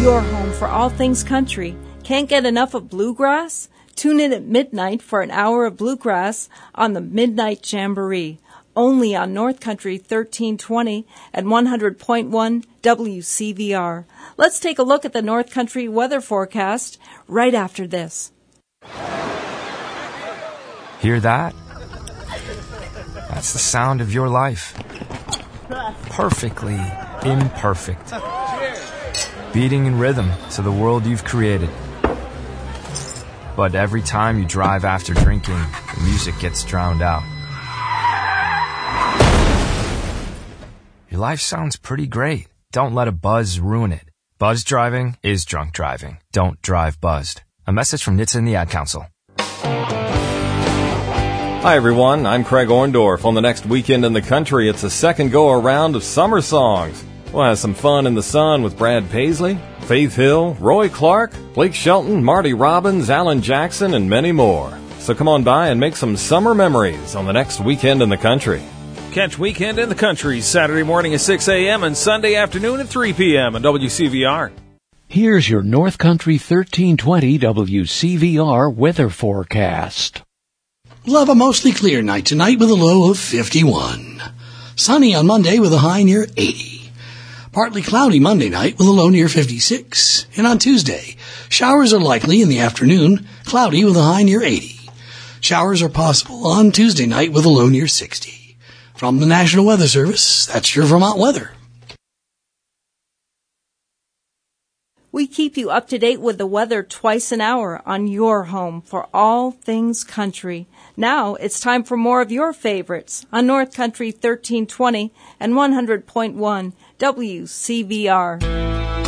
your home for all things country. Can't get enough of bluegrass? Tune in at midnight for an hour of bluegrass on the Midnight Jamboree, only on North Country 1320 and 100.1 WCVR. Let's take a look at the North Country weather forecast right after this. Hear that? That's the sound of your life. Perfectly imperfect. Beating in rhythm to the world you've created. But every time you drive after drinking, the music gets drowned out. Your life sounds pretty great. Don't let a buzz ruin it. Buzz driving is drunk driving. Don't drive buzzed. A message from NHTSA and the Ad Council. Hi everyone, I'm Craig Orndorff. On the next Weekend in the Country, it's a second go-around of summer songs. We'll have some fun in the sun with Brad Paisley, Faith Hill, Roy Clark, Blake Shelton, Marty Robbins, Alan Jackson, and many more. So come on by and make some summer memories on the next Weekend in the Country. Catch Weekend in the Country Saturday morning at 6 a.m. and Sunday afternoon at 3 p.m. on WCVR. Here's your North Country 1320 WCVR weather forecast. We'll have a mostly clear night tonight with a low of 51. Sunny on Monday with a high near 80. Partly cloudy Monday night with a low near 56. And on Tuesday, showers are likely in the afternoon, cloudy with a high near 80. Showers are possible on Tuesday night with a low near 60. From the National Weather Service, that's your Vermont weather. We keep you up to date with the weather twice an hour on your home for all things country. Now it's time for more of your favorites on North Country 1320 and 100.1 WCVR.